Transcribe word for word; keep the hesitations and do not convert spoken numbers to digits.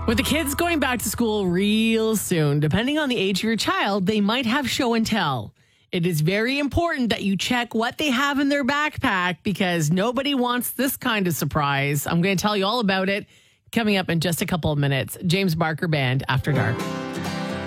With the kids going back to school real soon, depending on the age of your child, they might have show and tell. It is very important that you check what they have in their backpack because nobody wants this kind of surprise. I'm going to tell you all about it coming up in just a couple of minutes. James Barker Band, After Dark.